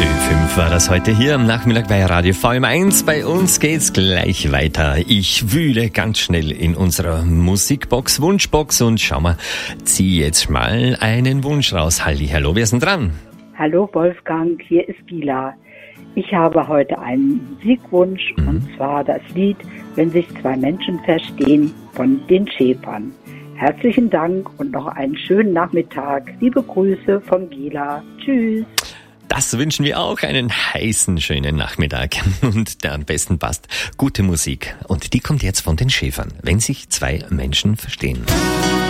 Ö5 war das heute hier am Nachmittag bei Radio VM1. Bei uns geht's gleich weiter. Ich wühle ganz schnell in unserer Musikbox, Wunschbox und schau mal, zieh jetzt mal einen Wunsch raus. Hallo, wer ist denn dran? Hallo Wolfgang, hier ist Gila. Ich habe heute einen Musikwunsch und zwar das Lied Wenn sich zwei Menschen verstehen von den Schäfern. Herzlichen Dank und noch einen schönen Nachmittag. Liebe Grüße von Gila. Tschüss. Das wünschen wir auch, einen heißen, schönen Nachmittag. Und der am besten passt gute Musik. Und die kommt jetzt von den Schäfern, wenn sich zwei Menschen verstehen.